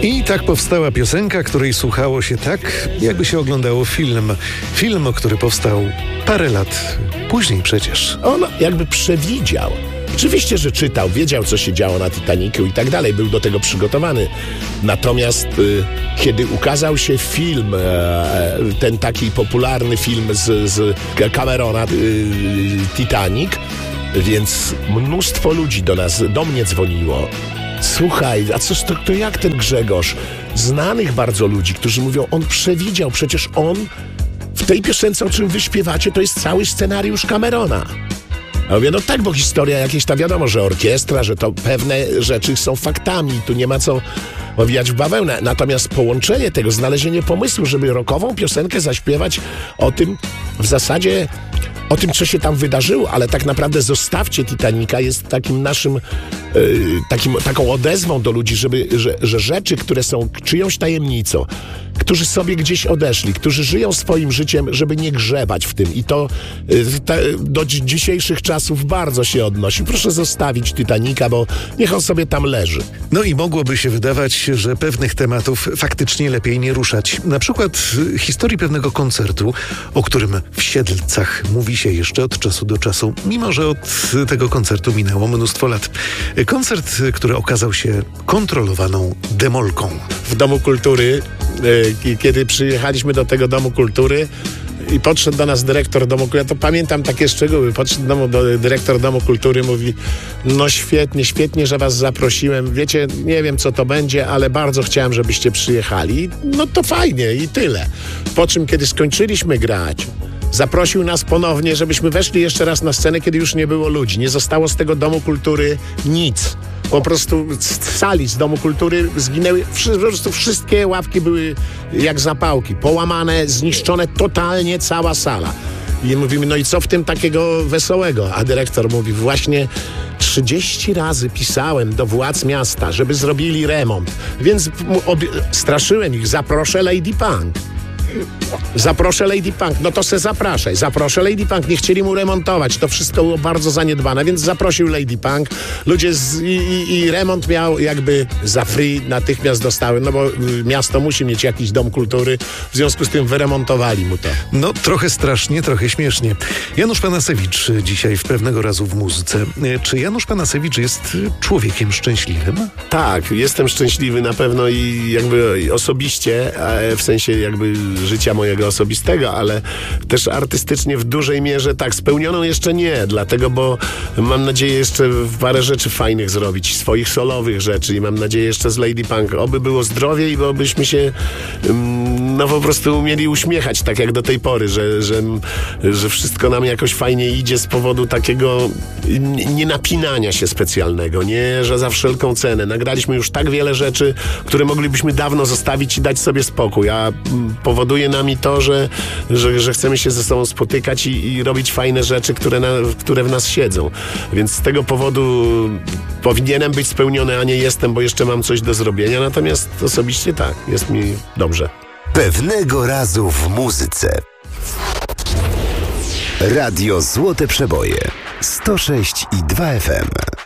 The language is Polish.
I tak powstała piosenka, której słuchało się tak, jakby się oglądało film. Film, który powstał parę lat później przecież. On jakby przewidział. Oczywiście, że czytał, wiedział, co się działo na Titanicu i tak dalej, był do tego przygotowany. Natomiast kiedy ukazał się film, ten taki popularny film z Camerona, Titanic, więc mnóstwo ludzi do mnie dzwoniło. Słuchaj, a coś to jak ten Grzegorz? Znanych bardzo ludzi, którzy mówią, on przewidział, przecież on w tej piosence, o czym wy śpiewacie, to jest cały scenariusz Camerona. Ja mówię, no tak, bo historia jakieś, ta wiadomo, że orkiestra, że to pewne rzeczy są faktami, tu nie ma co owijać w bawełnę. Natomiast połączenie tego, znalezienie pomysłu, żeby rockową piosenkę zaśpiewać o tym, w zasadzie o tym, co się tam wydarzyło, ale tak naprawdę Zostawcie Titanica jest takim naszym, taką odezwą do ludzi, że rzeczy, które są czyjąś tajemnicą, którzy sobie gdzieś odeszli, którzy żyją swoim życiem, żeby nie grzebać w tym. I to do dzisiejszych czasów bardzo się odnosi. Proszę zostawić Titanica, bo niech on sobie tam leży. No i mogłoby się wydawać, że pewnych tematów faktycznie lepiej nie ruszać. Na przykład historii pewnego koncertu, o którym w Siedlcach mówi się jeszcze od czasu do czasu, mimo że od tego koncertu minęło mnóstwo lat. Koncert, który okazał się kontrolowaną demolką. W Domu Kultury, kiedy przyjechaliśmy do tego Domu Kultury i podszedł do nas dyrektor Domu Kultury, ja to pamiętam takie szczegóły, podszedł dyrektor Domu Kultury, mówi, no świetnie, że was zaprosiłem, wiecie, nie wiem co to będzie, ale bardzo chciałem, żebyście przyjechali, no to fajnie i tyle. Po czym, kiedy skończyliśmy grać, zaprosił nas ponownie, żebyśmy weszli jeszcze raz na scenę, kiedy już nie było ludzi. Nie zostało z tego Domu Kultury nic. Po prostu z sali, z Domu Kultury zginęły, po prostu wszystkie ławki były jak zapałki. Połamane, zniszczone totalnie cała sala. I mówimy, no i co w tym takiego wesołego? A dyrektor mówi, właśnie 30 razy pisałem do władz miasta, żeby zrobili remont. Więc straszyłem ich, zaproszę Lady Punk. No to se zapraszaj. Zaproszę Lady Punk. Nie chcieli mu remontować. To wszystko było bardzo zaniedbane, więc zaprosił Lady Punk. Ludzie i remont miał jakby za free, natychmiast dostały, no bo miasto musi mieć jakiś dom kultury. W związku z tym wyremontowali mu to. No trochę strasznie, trochę śmiesznie. Janusz Panasewicz dzisiaj w Pewnego razu w muzyce. Czy Janusz Panasewicz jest człowiekiem szczęśliwym? Tak, jestem szczęśliwy na pewno i jakby osobiście, w sensie jakby życia mojego osobistego, ale też artystycznie w dużej mierze tak, spełnioną jeszcze nie, dlatego, bo mam nadzieję jeszcze parę rzeczy fajnych zrobić, swoich solowych rzeczy i mam nadzieję jeszcze z Lady Punk, oby było zdrowie i obyśmy się no po prostu umieli uśmiechać tak jak do tej pory, że wszystko nam jakoś fajnie idzie z powodu takiego nie napinania się specjalnego, nie, że za wszelką cenę. Nagraliśmy już tak wiele rzeczy, które moglibyśmy dawno zostawić i dać sobie spokój, a powoduje nami to, że chcemy się ze sobą spotykać i robić fajne rzeczy, które w nas siedzą. Więc z tego powodu powinienem być spełniony, a nie jestem, bo jeszcze mam coś do zrobienia. Natomiast osobiście tak, jest mi dobrze. Pewnego razu w muzyce. Radio Złote Przeboje 106,2 FM.